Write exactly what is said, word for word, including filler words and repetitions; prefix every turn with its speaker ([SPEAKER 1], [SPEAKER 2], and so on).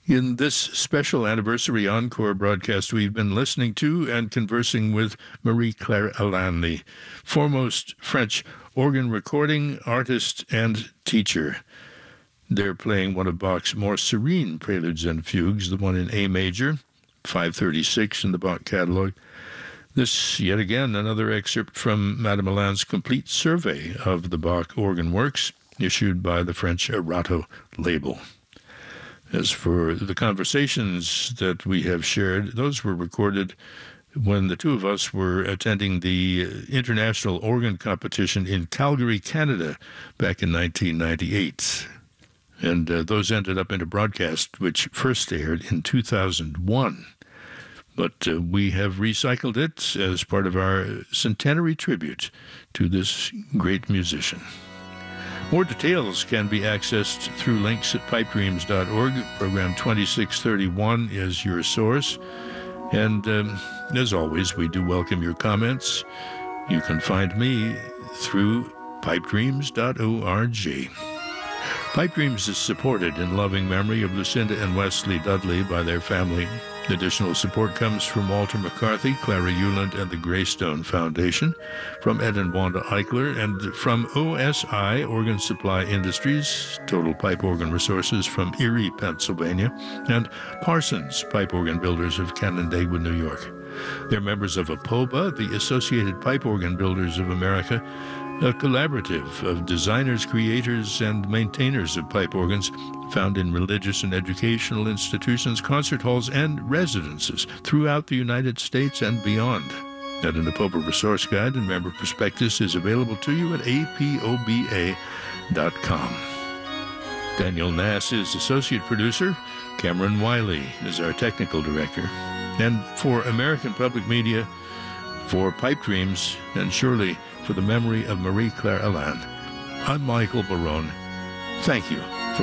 [SPEAKER 1] In this special anniversary encore broadcast, we've been listening to and conversing with Marie-Claire Alain, the foremost French organ recording artist and teacher. They're playing one of Bach's more serene preludes and fugues, the one in A major, five thirty-six in the Bach catalog. This, yet again, another excerpt from Madame Alain's complete survey of the Bach organ works, issued by the French Erato label. As for the conversations that we have shared, those were recorded when the two of us were attending the International Organ Competition in Calgary, Canada, back in nineteen ninety-eight. And uh, those ended up in a broadcast which first aired in two thousand one. But uh, we have recycled it as part of our centenary tribute to this great musician. More details can be accessed through links at pipe dreams dot org. Program twenty-six thirty-one is your source. And um, as always, we do welcome your comments. You can find me through pipe dreams dot org. Pipe Dreams is supported in loving memory of Lucinda and Wesley Dudley by their family. Additional support comes from Walter McCarthy, Clara Euland, and the Greystone Foundation, from Ed and Wanda Eichler, and from O S I Organ Supply Industries, Total Pipe Organ Resources from Erie, Pennsylvania, and Parsons Pipe Organ Builders of Canandaigua, New York. They're members of APOBA, the Associated Pipe Organ Builders of America, a collaborative of designers, creators, and maintainers of pipe organs found in religious and educational institutions, concert halls, and residences throughout the United States and beyond. And an APOBA resource guide and member prospectus is available to you at A P O B A dot com. Daniel Nass is associate producer. Cameron Wiley is our technical director. And for American Public Media, for Pipe Dreams, and surely for the memory of Marie-Claire Alain, I'm Michael Barone. Thank you.